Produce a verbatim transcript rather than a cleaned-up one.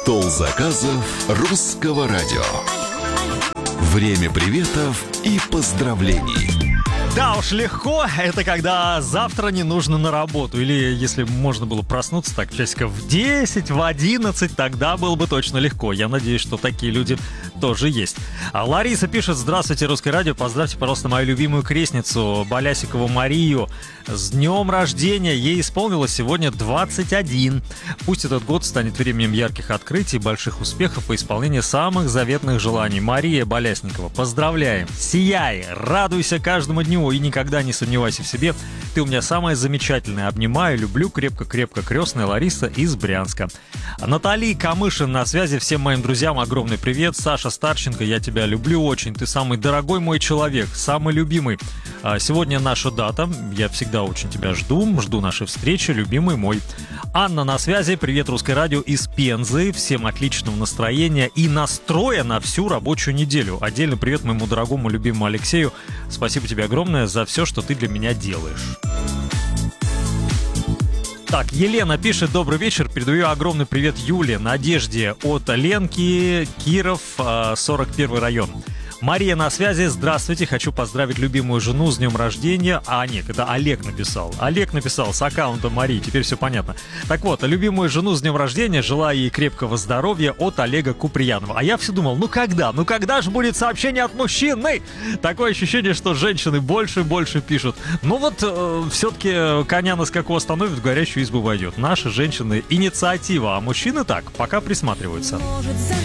Стол заказов Русского радио. Время приветов и поздравлений. Да уж, легко. Это когда завтра не нужно на работу. Или если можно было проснуться так часиков в десять, в одиннадцать, тогда было бы точно легко. Я надеюсь, что такие люди тоже есть. А Лариса пишет: здравствуйте, Русское радио. Поздравьте, пожалуйста, мою любимую крестницу Болясикову Марию с днем рождения. Ей исполнилось сегодня двадцать один. Пусть этот год станет временем ярких открытий, больших успехов и исполнения самых заветных желаний. Мария Болясникова, поздравляем. Сияй, радуйся каждому дню и никогда не сомневайся в себе. Ты у меня самая замечательная. Обнимаю, люблю крепко-крепко. Крестная Лариса из Брянска. Наталья Камышин на связи. Всем моим друзьям огромный привет. Саша Старченко, я тебя люблю очень. Ты самый дорогой мой человек, самый любимый. Сегодня наша дата. Я всегда очень тебя жду. Жду нашей встречи, любимый мой. Анна на связи. Привет, Русское радио из Пензы. Всем отличного настроения и настроя на всю рабочую неделю. Отдельно привет моему дорогому, любимому Алексею. Спасибо тебе огромное за все, что ты для меня делаешь. Так, Елена пишет: добрый вечер, передаю огромный привет Юле, Надежде от Ленки, Киров, сорок первый район. Мария на связи. Здравствуйте, хочу поздравить любимую жену с днем рождения. А, нет, это Олег написал. Олег написал с аккаунта Марии, теперь все понятно. Так вот, любимую жену с днем рождения, желаю ей крепкого здоровья от Олега Куприянова. А я все думал, ну когда? Ну когда же будет сообщение от мужчины? Такое ощущение, что женщины больше и больше пишут. Ну вот, э, все-таки коня на скаку остановит, в горящую избу войдет. Наши женщины инициатива, а мужчины так, пока присматриваются.